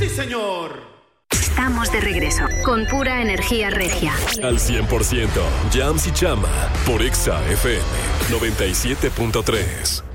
¡Sí, señor! Estamos de regreso con pura energía regia. Al 100%, Jams y Chama por Exa FM 97.3.